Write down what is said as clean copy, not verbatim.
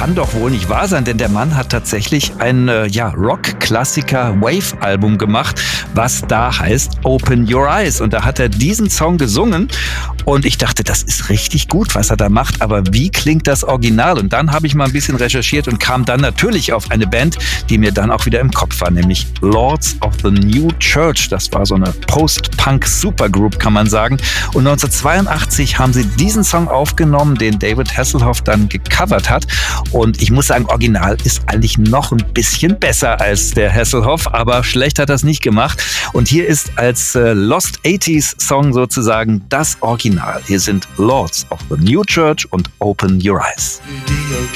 kann doch wohl nicht wahr sein, denn der Mann hat tatsächlich ein Rock-Klassiker-Wave-Album gemacht, was da heißt Open Your Eyes. Und da hat er diesen Song gesungen und ich dachte, das ist richtig gut, was er da macht, aber wie klingt das Original? Und dann habe ich mal ein bisschen recherchiert und kam dann natürlich auf eine Band, die mir dann auch wieder im Kopf war, nämlich Lords of the New Church. Das war so eine Post-Punk-Supergroup, kann man sagen. Und 1982 haben sie diesen Song aufgenommen, den David Hasselhoff dann gecovert hat. Und ich muss sagen, Original ist eigentlich noch ein bisschen besser als der Hasselhoff, aber schlecht hat er es nicht gemacht. Und hier ist als Lost 80s Song sozusagen das Original. Hier sind Lords of the New Church und Open Your Eyes.